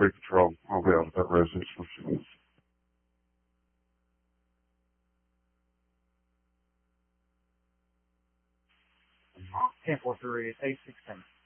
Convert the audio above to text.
Highway Patrol. I'll be out at that residence for a few minutes. Ten four three 8610.